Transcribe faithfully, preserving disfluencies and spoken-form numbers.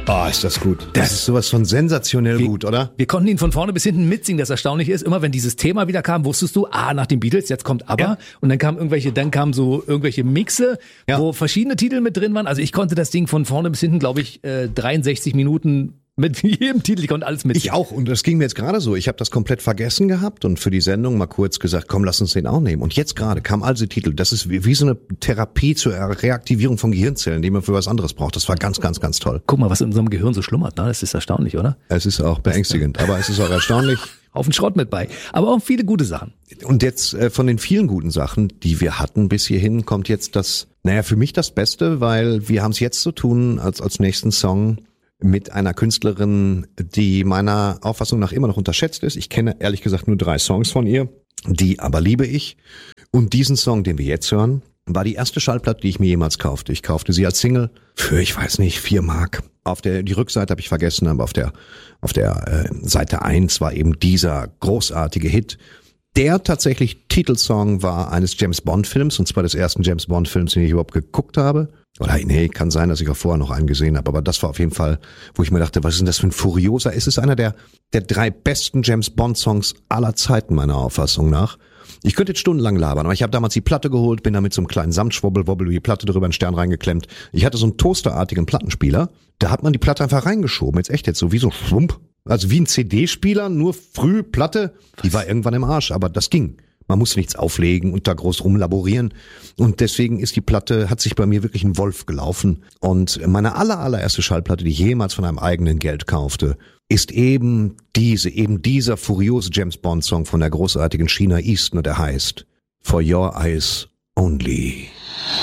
Oh, ist das gut. Das, das ist sowas von sensationell wir, gut, oder? Wir konnten ihn von vorne bis hinten mitsingen. Das Erstaunliche ist, immer wenn dieses Thema wieder kam, wusstest du, ah, nach den Beatles, jetzt kommt ABBA. Ja. Und dann kamen irgendwelche, dann kamen so irgendwelche Mixe, ja. wo verschiedene Titel mit drin waren. Also ich konnte das Ding von vorne bis hinten, glaube ich, äh, dreiundsechzig Minuten mit jedem Titel, ich konnte alles mit. Ich auch, und das ging mir jetzt gerade so. Ich habe das komplett vergessen gehabt und für die Sendung mal kurz gesagt, komm, lass uns den auch nehmen. Und jetzt gerade kam also Titel. Das ist wie, wie so eine Therapie zur Reaktivierung von Gehirnzellen, die man für was anderes braucht. Das war ganz, ganz, ganz toll. Guck mal, was in unserem Gehirn so schlummert, ne? Das ist erstaunlich, oder? Es ist auch beängstigend, aber es ist auch erstaunlich. Auf den Schrott mit bei. Aber auch viele gute Sachen. Und jetzt äh, von den vielen guten Sachen, die wir hatten bis hierhin, kommt jetzt das, naja, für mich das Beste, weil wir haben es jetzt zu tun als als nächsten Song mit einer Künstlerin, die meiner Auffassung nach immer noch unterschätzt ist. Ich kenne ehrlich gesagt nur drei Songs von ihr, die aber liebe ich. Und diesen Song, den wir jetzt hören, war die erste Schallplatte, die ich mir jemals kaufte. Ich kaufte sie als Single für, ich weiß nicht, vier Mark. Auf der, die Rückseite habe ich vergessen, aber auf der, auf der äh, Seite eins war eben dieser großartige Hit, der tatsächlich Titelsong war eines James-Bond-Films, und zwar des ersten James-Bond-Films, den ich überhaupt geguckt habe. Oder nee, kann sein, dass ich auch vorher noch einen gesehen habe, aber das war auf jeden Fall, wo ich mir dachte, was ist denn das für ein furioser? Es ist einer der, der drei besten James-Bond-Songs aller Zeiten, meiner Auffassung nach. Ich könnte jetzt stundenlang labern, aber ich habe damals die Platte geholt, bin da mit so einem kleinen Samtschwobbel-Wobbel die Platte drüber einen Stern reingeklemmt. Ich hatte so einen toasterartigen Plattenspieler, da hat man die Platte einfach reingeschoben, jetzt echt jetzt so wie so Schwump. Also wie ein C D-Spieler, nur früh Platte, die war irgendwann im Arsch, aber das ging. Man muss nichts auflegen und da groß rumlaborieren. Und deswegen ist die Platte, hat sich bei mir wirklich ein Wolf gelaufen. Und meine aller, allererste Schallplatte, die ich jemals von einem eigenen Geld kaufte, ist eben diese, eben dieser furiose James Bond Song von der großartigen Sheena Easton, und der heißt For Your Eyes Only.